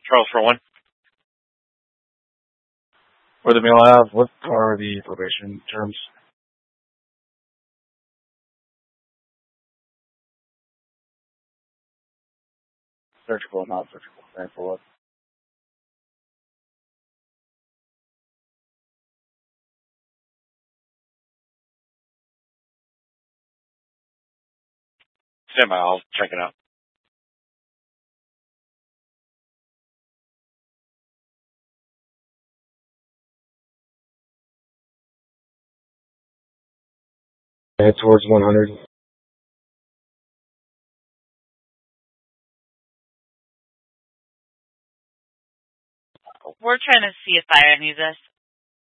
Charles for one. For the meal out, what are the probation terms? Surgical, not surgical. Thanks for what? Stand by. I'll check it out. Head towards 100. We're trying to see if I need this.